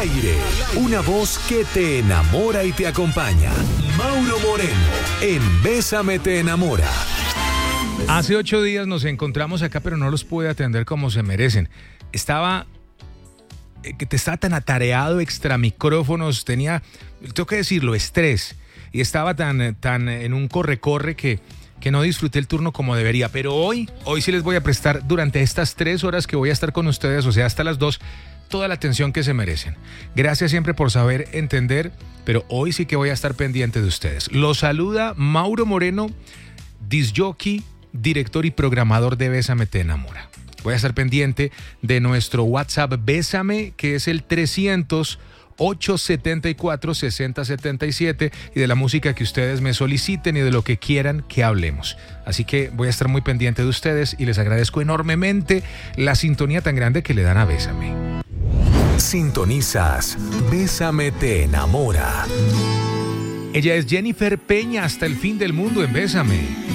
aire, una voz que te enamora y te acompaña. Mauro Moreno, en Bésame te enamora. Hace 8 días nos encontramos acá, pero no los pude atender como se merecen. Estaba tan atareado, extra micrófonos, tengo que decirlo, estrés. Y estaba tan en un corre-corre que no disfruté el turno como debería. Pero hoy sí les voy a prestar durante estas 3 horas que voy a estar con ustedes, o sea, hasta las 2, toda la atención que se merecen. Gracias siempre por saber entender, pero hoy sí que voy a estar pendiente de ustedes. Los saluda Mauro Moreno, disc-jockey, director y programador de Bésame te enamora. Voy a estar pendiente de nuestro WhatsApp Bésame, que es el 300-874-6077, y de la música que ustedes me soliciten y de lo que quieran que hablemos. Así que voy a estar muy pendiente de ustedes y les agradezco enormemente la sintonía tan grande que le dan a Bésame. Sintonizas Bésame te enamora. Ella es Jennifer Peña, hasta el fin del mundo en Bésame.